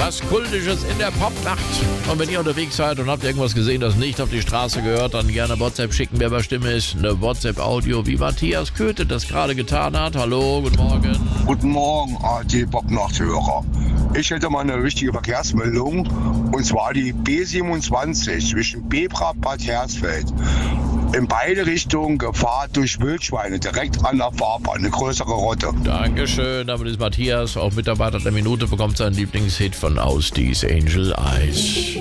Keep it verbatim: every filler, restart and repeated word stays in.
Was Kultisches in der Popnacht. Und wenn ihr unterwegs seid und habt irgendwas gesehen, das nicht auf die Straße gehört, dann gerne WhatsApp schicken, wer bei Stimme ist. Eine WhatsApp-Audio, wie Matthias Köthe das gerade getan hat. Hallo, guten Morgen. Guten Morgen, A T Popnachthörer. Ich hätte mal eine wichtige Verkehrsmeldung, und zwar die B siebenundzwanzig zwischen Bebra Bad Hersfeld. In beide Richtungen Gefahr durch Wildschweine, direkt an der Fahrbahn, eine größere Rotte. Dankeschön, damit ist Matthias, auch Mitarbeiter der Minute, bekommt seinen Lieblingshit von Austies Angel Eyes.